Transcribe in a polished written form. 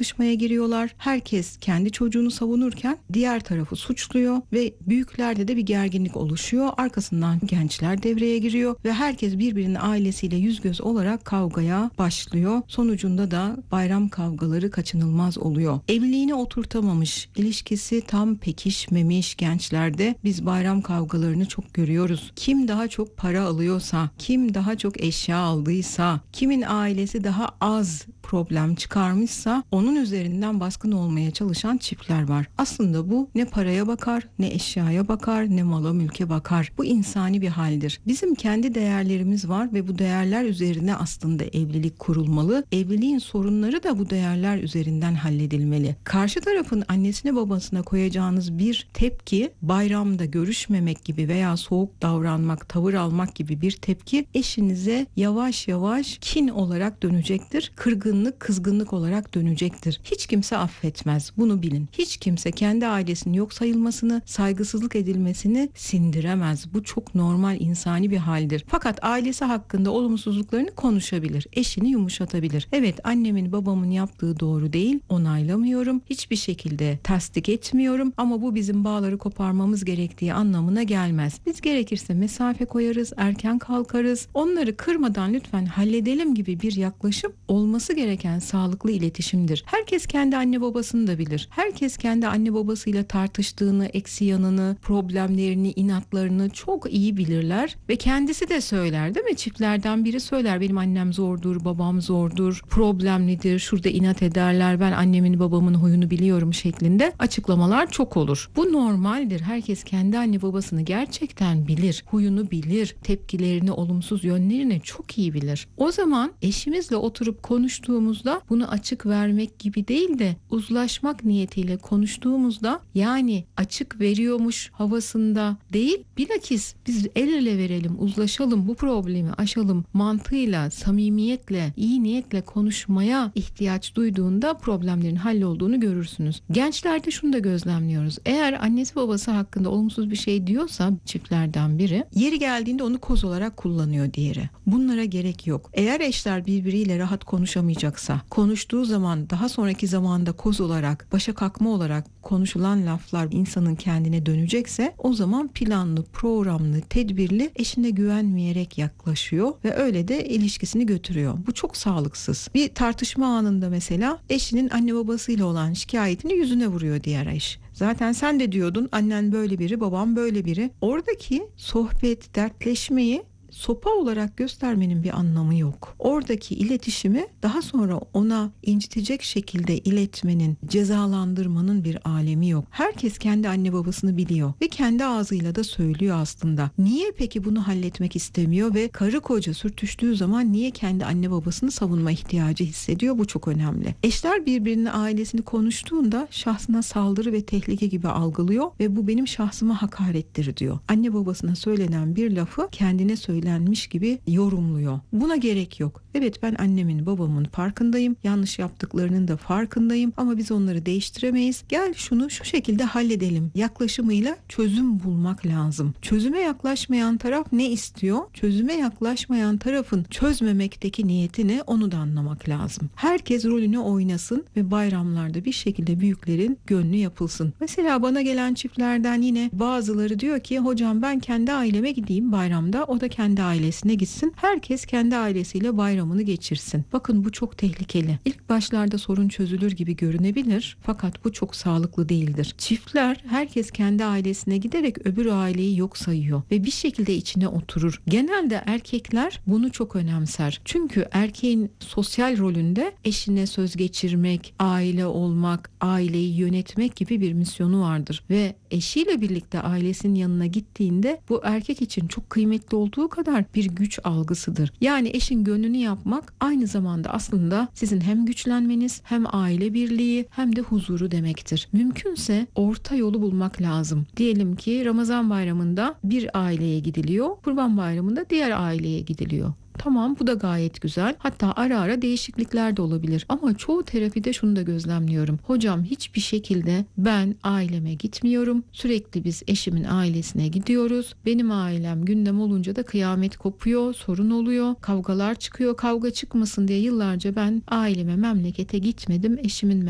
tartışmaya giriyorlar. Herkes kendi çocuğunu savunurken diğer tarafı suçluyor ve büyüklerde de bir gerginlik oluşuyor. Arkasından gençler devreye giriyor ve herkes birbirinin ailesiyle yüz göz olarak kavgaya başlıyor. Sonucunda da bayram kavgaları kaçınılmaz oluyor. Evliliğini oturtamamış, ilişkisi tam pekişmemiş gençlerde biz bayram kavgalarını çok görüyoruz. Kim daha çok para alıyorsa, kim daha çok eşya aldıysa, kimin ailesi daha az problem çıkarmışsa onun üzerinden baskın olmaya çalışan çiftler var. Aslında bu ne paraya bakar, ne eşyaya bakar, ne mala mülke bakar. Bu insani bir haldir. Bizim kendi değerlerimiz var ve bu değerler üzerine aslında evlilik kurulmalı. Evliliğin sorunları da bu değerler üzerinden halledilmeli. Karşı tarafın annesine babasına koyacağınız bir tepki, bayramda görüşmemek gibi veya soğuk davranmak, tavır almak gibi bir tepki eşinize yavaş yavaş kin olarak dönecektir. Kırgınlık, kızgınlık olarak dönecektir. Hiç kimse affetmez. Bunu bilin. Hiç kimse kendi ailesinin yok sayılmasını, saygısızlık edilmesini sindiremez. Bu çok normal, insani bir haldir. Fakat ailesi hakkında olumsuzluklarını konuşabilir. Eşini yumuşatabilir. Evet, annemin babamın yaptığı doğru değil. Onaylamıyorum. Hiçbir şekilde tasdik etmiyorum. Ama bu bizim bağları koparmamız gerektiği anlamına gelmez. Biz gerekirse mesafe koyarız, erken kalkarız. Onları kırmadan lütfen halledelim gibi bir yaklaşım olması gereken sağlıklı iletişimdir. Herkes kendi anne babasını da bilir. Herkes kendi anne babasıyla tartıştığını, eksi yanını, problemlerini, inatlarını çok iyi bilirler ve kendisi de söyler, değil mi? Çiftlerden biri söyler, benim annem zordur, babam zordur, problemlidir, şurada inat ederler, ben annemin babamın huyunu biliyorum şeklinde açıklamalar çok olur. Bu normaldir. Herkes kendi anne babasını gerçekten bilir, huyunu bilir, tepkilerini, olumsuz yönlerini çok iyi bilir. O zaman eşimizle oturup konuştuğumuzda bunu açık vermek gibi değil de uzlaşmak niyetiyle konuştuğumuzda, yani açık veriyormuş havasında değil, bilakis biz el ele verelim, uzlaşalım, bu problemi aşalım mantığıyla, samimiyetle, iyi niyetle konuşmaya ihtiyaç duyduğunda problemlerin hallolduğunu görürsünüz. Gençlerde şunu da gözlemliyoruz. Eğer annesi babası hakkında olumsuz bir şey diyorsa çiftlerden biri, yeri geldiğinde onu koz olarak kullanıyor diğeri. Bunlara gerek yok. Eğer eşler birbiriyle rahat konuşamayacaksa, konuştuğu zaman daha sonraki zamanda koz olarak, başa kalkma olarak konuşulan laflar insanın kendine dönecekse, o zaman planlı, programlı, tedbirli, eşine güvenmeyerek yaklaşıyor ve öyle de ilişkisini götürüyor. Bu çok sağlıksız. Bir tartışma anında mesela eşinin anne babasıyla olan şikayetini yüzüne vuruyor diğer eş. Zaten sen de diyordun, annen böyle biri, babam böyle biri. Oradaki sohbet, dertleşmeyi sopa olarak göstermenin bir anlamı yok. Oradaki iletişimi daha sonra ona incitecek şekilde iletmenin, cezalandırmanın bir alemi yok. Herkes kendi anne babasını biliyor ve kendi ağzıyla da söylüyor aslında. Niye peki bunu halletmek istemiyor ve karı koca sürtüştüğü zaman niye kendi anne babasını savunma ihtiyacı hissediyor? Bu çok önemli. Eşler birbirinin ailesini konuştuğunda şahsına saldırı ve tehlike gibi algılıyor ve bu benim şahsıma hakarettir diyor. Anne babasına söylenen bir lafı kendine söylenmiş gibi yorumluyor. Buna gerek yok. Evet, ben annemin babamın farkındayım. Yanlış yaptıklarının da farkındayım ama biz onları değiştiremeyiz. Gel şunu şu şekilde halledelim yaklaşımıyla çözüm bulmak lazım. Çözüme yaklaşmayan taraf ne istiyor? Çözüme yaklaşmayan tarafın çözmemekteki niyeti ne? Onu da anlamak lazım. Herkes rolünü oynasın ve bayramlarda bir şekilde büyüklerin gönlü yapılsın. Mesela bana gelen çiftlerden yine bazıları diyor ki, hocam ben kendi aileme gideyim bayramda, o da kendi ailesine gitsin. Herkes kendi ailesiyle bayramını geçirsin. Bakın, bu çok tehlikeli. İlk başlarda sorun çözülür gibi görünebilir fakat bu çok sağlıklı değildir. Çiftler herkes kendi ailesine giderek öbür aileyi yok sayıyor ve bir şekilde içine oturur. Genelde erkekler bunu çok önemser. Çünkü erkeğin sosyal rolünde eşine söz geçirmek, aile olmak, aileyi yönetmek gibi bir misyonu vardır ve eşiyle birlikte ailesinin yanına gittiğinde bu erkek için çok kıymetli olduğu kadar bir güç algısıdır. Yani eşin gönlünü yapmak aynı zamanda aslında sizin hem güçlenmeniz, hem aile birliği, hem de huzuru demektir. Mümkünse orta yolu bulmak lazım. Diyelim ki Ramazan bayramında bir aileye gidiliyor, Kurban bayramında diğer aileye gidiliyor. Tamam, bu da gayet güzel. Hatta ara ara değişiklikler de olabilir. Ama çoğu terapide şunu da gözlemliyorum. Hocam hiçbir şekilde ben aileme gitmiyorum. Sürekli biz eşimin ailesine gidiyoruz. Benim ailem gündem olunca da kıyamet kopuyor, sorun oluyor, kavgalar çıkıyor. Kavga çıkmasın diye yıllarca ben aileme, memlekete gitmedim. Eşimin